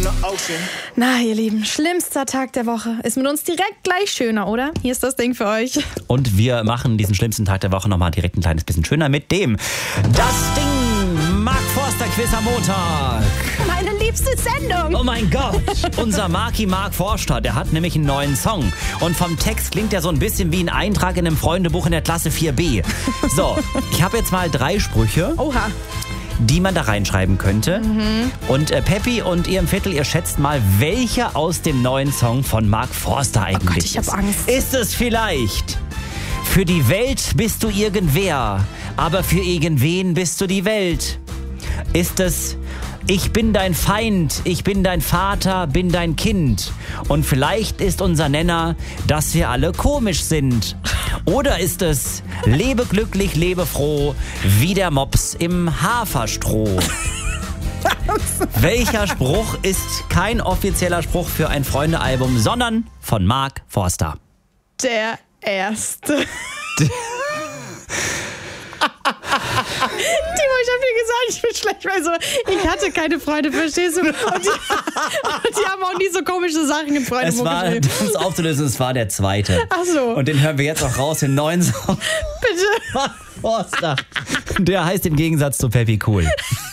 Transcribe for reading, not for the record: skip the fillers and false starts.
Na, ihr Lieben, schlimmster Tag der Woche. Ist mit uns direkt gleich schöner, oder? Hier ist das Ding für euch. Und wir machen diesen schlimmsten Tag der Woche nochmal direkt ein kleines bisschen schöner mit dem Das Ding Mark Forster Quiz am Montag. Meine liebste Sendung. Oh mein Gott, unser Marki Mark Forster, der hat nämlich einen neuen Song. Und vom Text klingt er so ein bisschen wie ein Eintrag in einem Freundebuch in der Klasse 4b. So, ich habe jetzt mal 3 Sprüche. Oha. Die man da reinschreiben könnte. Und Peppi und ihr im Viertel, ihr schätzt mal, welcher aus dem neuen Song von Mark Forster eigentlich Oh Gott, ich hab Angst. Ist es vielleicht: Für die Welt bist du irgendwer, aber für irgendwen bist du die Welt? Ist es: Ich bin dein Feind, ich bin dein Vater, bin dein Kind? Und vielleicht ist unser Nenner, dass wir alle komisch sind. Oder ist es: Lebe glücklich, lebe froh, wie der Mops im Haferstroh? Welcher Spruch ist kein offizieller Spruch für ein Freunde-Album, sondern von Mark Forster? Der erste. Timo, ich hab dir gesagt, ich bin schlecht, weil so, ich hatte keine Freunde, verstehst du? Und die haben auch nie so komische Sachen im Freundebuch geschrieben. Um es aufzulösen, es war der zweite. Ach so. Und den hören wir jetzt auch raus, den neuen Song. Bitte. Mark Forster. Der heißt im Gegensatz zu Peppi cool.